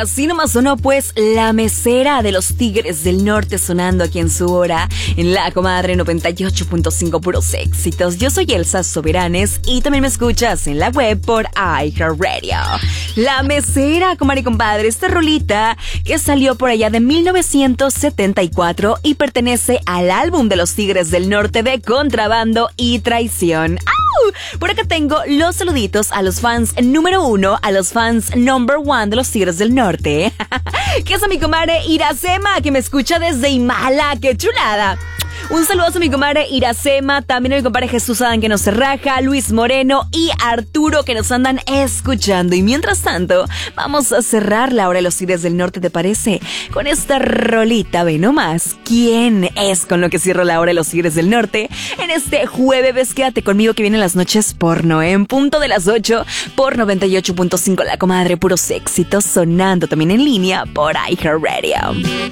Así nomás sonó pues La Mesera de los Tigres del Norte sonando aquí en su hora en La Comadre 98.5 puros éxitos. Yo soy Elsa Soberanes y también me escuchas en la web por iHeartRadio. La Mesera, comadre y compadre, esta rolita que salió por allá de 1974 y pertenece al álbum de los Tigres del Norte de Contrabando y Traición. Por acá tengo los saluditos a los fans número 1, a los fans number 1 de los Tigres del Norte. Que es a mi comadre Iracema, que me escucha desde Imala. ¡Qué chulada! Un saludo a mi comadre Iracema, también a mi compadre Jesús Adán que nos raja, Luis Moreno y Arturo que nos andan escuchando. Y mientras tanto, vamos a cerrar la hora de los Tigres del Norte, ¿te parece? Con esta rolita, ve nomás. ¿Quién es con lo que cierro la hora de los Tigres del Norte? En este jueves, quédate conmigo que vienen las noches porno, en punto de las 8 por 98.5 La Comadre, puros éxitos sonando también en línea por iHeartRadio.